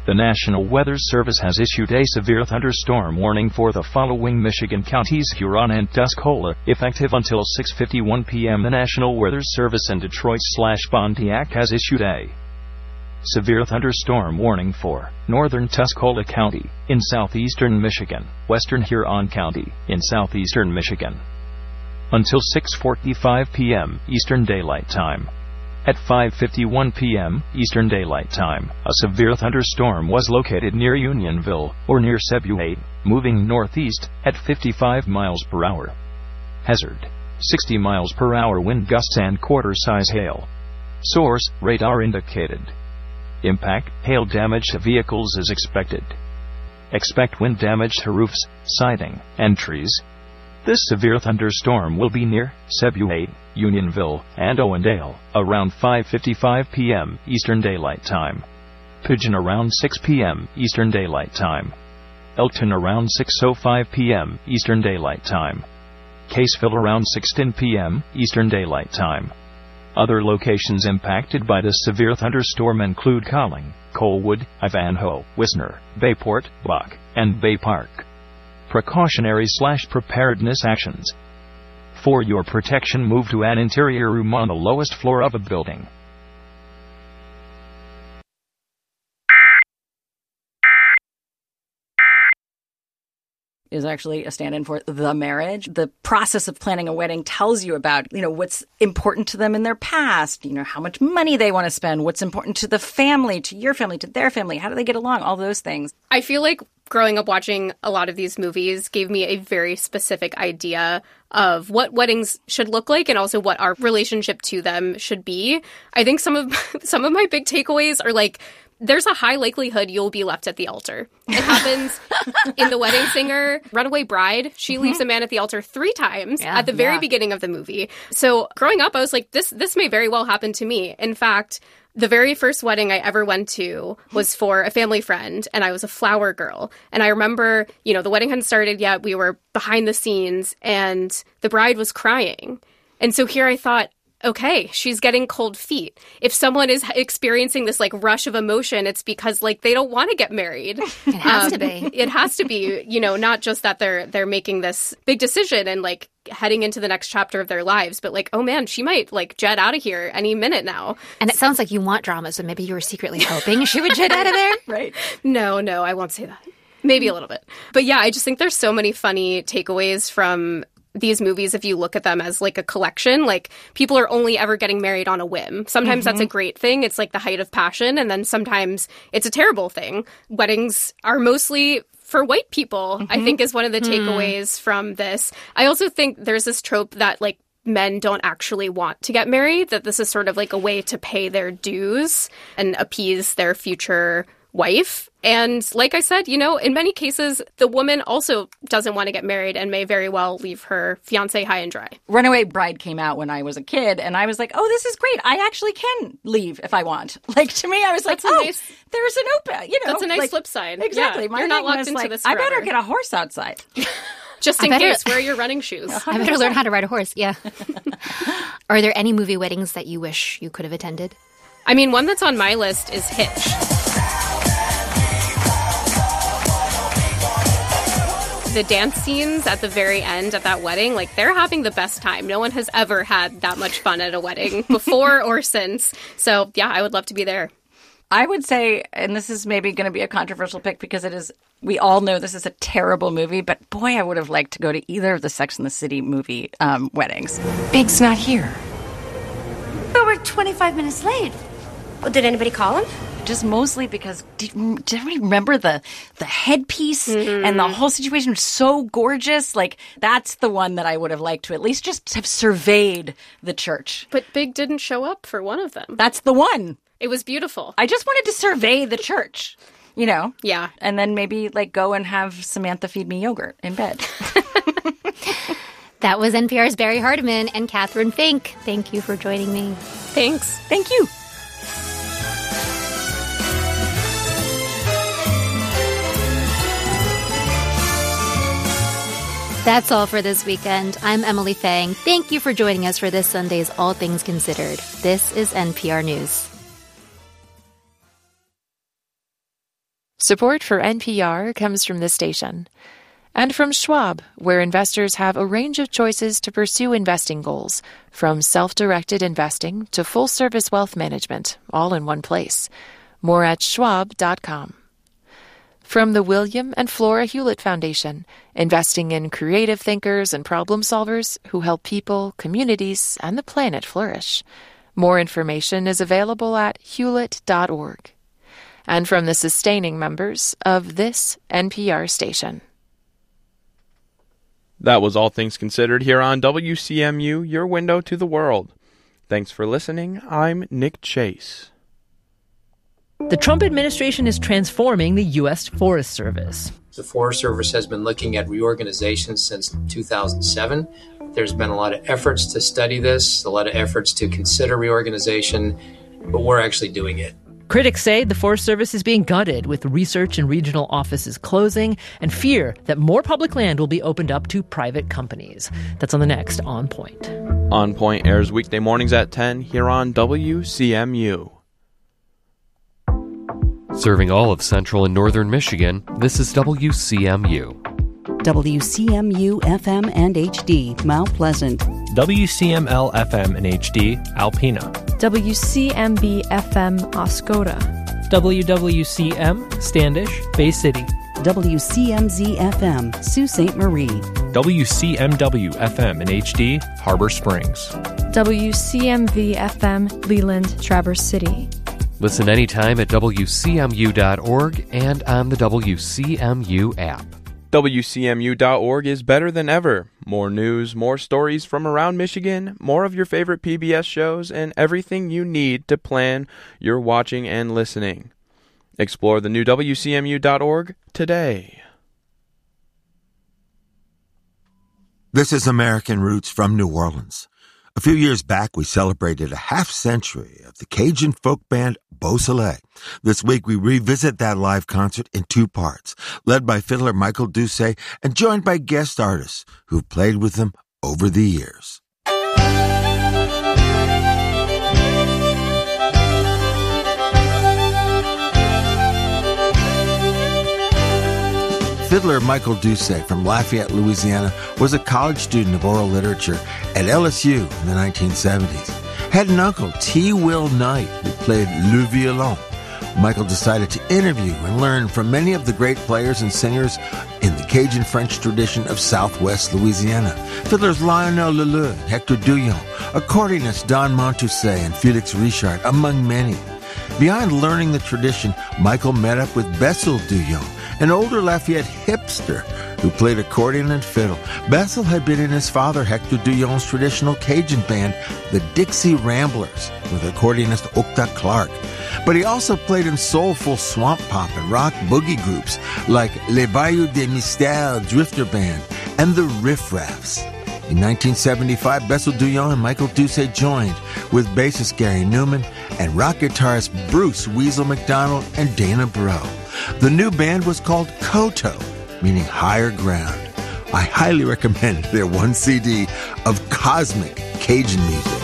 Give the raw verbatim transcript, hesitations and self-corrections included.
The National Weather Service has issued a severe thunderstorm warning for the following Michigan counties: Huron and Tuscola, effective until six fifty-one p m The National Weather Service in Detroit slash Pontiac has issued a severe thunderstorm warning for northern Tuscola County, in southeastern Michigan, western Huron County, in southeastern Michigan, until six forty-five p m Eastern Daylight Time. At five fifty-one p m Eastern Daylight Time, a severe thunderstorm was located near Unionville, or near Cebu eight, moving northeast at fifty-five miles per hour. Hazard: sixty miles per hour wind gusts and quarter-size hail. Source: radar indicated. Impact: hail damage to vehicles is expected. Expect wind damage to roofs, siding, and trees. This severe thunderstorm will be near Cebu eight, Unionville, and Owendale around five fifty-five p m Eastern Daylight Time. Pigeon around six p m Eastern Daylight Time. Elkton around six oh five p m Eastern Daylight Time. Caseville around six ten p m Eastern Daylight Time. Other locations impacted by this severe thunderstorm include Colling, Colwood, Ivanhoe, Wisner, Bayport, Buck, and Bay Park. Precautionary slash preparedness actions. For your protection, move to an interior room on the lowest floor of a building. Is actually a stand-in for the marriage. The process of planning a wedding tells you about, you know, what's important to them in their past, you know, how much money they want to spend, what's important to the family, to your family, to their family, how do they get along, all those things. I feel like growing up watching a lot of these movies gave me a very specific idea of what weddings should look like and also what our relationship to them should be. I think some of some of my big takeaways are like, there's a high likelihood you'll be left at the altar. It happens in The Wedding Singer. Runaway Bride, she leaves a man at the altar three times yeah, at the very yeah. beginning of the movie. So growing up, I was like, this this may very well happen to me. In fact, the very first wedding I ever went to was for a family friend, and I was a flower girl. And I remember, you know, the wedding hadn't started yet. We were behind the scenes, and the bride was crying. And so here I thought, okay, she's getting cold feet. If someone is experiencing this like rush of emotion, it's because like they don't want to get married. It has um, to be. It has to be, you know, not just that they're they're making this big decision and like heading into the next chapter of their lives, but like, oh man, she might like jet out of here any minute now. And it sounds like you want drama, so maybe you were secretly hoping she would jet out of there? Right. No, no, I won't say that. Maybe a little bit. But yeah, I just think there's so many funny takeaways from these movies if you look at them as like a collection. Like, people are only ever getting married on a whim. Sometimes mm-hmm. that's a great thing. It's like the height of passion. And then sometimes it's a terrible thing. Weddings are mostly for white people, mm-hmm. I think is one of the takeaways mm. from this. I also think there's this trope that like men don't actually want to get married, that this is sort of like a way to pay their dues and appease their future wife. And like I said, you know, in many cases, the woman also doesn't want to get married and may very well leave her fiancé high and dry. Runaway Bride came out when I was a kid, and I was like, oh, this is great. I actually can leave if I want. Like, to me, I was like, oh, nice, there's an open, you know. That's a nice like, flip side. Exactly. Yeah, My you're not locked into like, this forever. I better get a horse outside. Just in better, case, wear your running shoes. I better learn how to ride a horse, yeah. Are there any movie weddings that you wish you could have attended? I mean, one that's on my list is Hitch. The dance scenes at the very end at that wedding, like, they're having the best time. No one has ever had that much fun at a wedding before or since. So, yeah, I would love to be there. I would say, and this is maybe going to be a controversial pick because it is, we all know this is a terrible movie, but boy, I would have liked to go to either of the Sex and the City movie um, weddings. Big's not here. But we're twenty-five minutes late. Well, did anybody call him? Just mostly because, did, did everybody remember the, the headpiece mm-hmm. and the whole situation was so gorgeous? Like, that's the one that I would have liked to at least just have surveyed the church. But Big didn't show up for one of them. That's the one. It was beautiful. I just wanted to survey the church, you know? Yeah. And then maybe, like, go and have Samantha feed me yogurt in bed. That was N P R's Barry Hardiman and Catherine Fink. Thank you for joining me. Thanks. Thank you. That's all for this weekend. I'm Emily Fang. Thank you for joining us for this Sunday's All Things Considered. This is N P R News. Support for N P R comes from this station. And from Schwab, where investors have a range of choices to pursue investing goals, from self-directed investing to full-service wealth management, all in one place. More at schwab dot com. From the William and Flora Hewlett Foundation, investing in creative thinkers and problem solvers who help people, communities, and the planet flourish. More information is available at hewlett dot org. And from the sustaining members of this N P R station. That was All Things Considered here on W C M U, your window to the world. Thanks for listening. I'm Nick Chase. The Trump administration is transforming the U S Forest Service. The Forest Service has been looking at reorganization since two thousand seven. There's been a lot of efforts to study this, a lot of efforts to consider reorganization, but we're actually doing it. Critics say the Forest Service is being gutted, with research and regional offices closing, and fear that more public land will be opened up to private companies. That's on the next On Point. On Point airs weekday mornings at ten here on W C M U. Serving all of central and northern Michigan, this is W C M U. W C M U F M and H D, Mount Pleasant. W C M L F M and H D, Alpena. W C M B F M, Oscoda. W W C M, Standish, Bay City. W C M Z F M, Sault Ste. Marie. W C M W F M and H D, Harbor Springs. W C M V F M, Leland, Traverse City. Listen anytime at W C M U dot org and on the W C M U app. W C M U dot org is better than ever. More news, more stories from around Michigan, more of your favorite P B S shows, and everything you need to plan your watching and listening. Explore the new W C M U dot org today. This is American Roots from New Orleans. A few years back, we celebrated a half century of the Cajun folk band Beau Soleil. This week, we revisit that live concert in two parts, led by fiddler Michael Doucet and joined by guest artists who've played with them over the years. Fiddler Michael Doucet from Lafayette, Louisiana, was a college student of oral literature at L S U in the nineteen seventies. Had an uncle, T. Will Knight, who played le violon. Michael decided to interview and learn from many of the great players and singers in the Cajun French tradition of Southwest Louisiana. Fiddlers Lionel Leleu, Hector Douillon, accordionists Don Montousset and Felix Richard, among many. Beyond learning the tradition, Michael met up with Bessel Douillon, an older Lafayette hipster who played accordion and fiddle. Bessel had been in his father Hector Douillon's traditional Cajun band, the Dixie Ramblers, with accordionist Octa Clark. But he also played in soulful swamp pop and rock boogie groups like Les Bayous des Mystères Drifter Band and the Riff Raffs. In nineteen seventy-five, Bessel Douillon and Michael Doucet joined with bassist Gary Newman and rock guitarist Bruce Weasel McDonald and Dana Bro. The new band was called Koto, meaning higher ground. I highly recommend their one C D of cosmic Cajun music.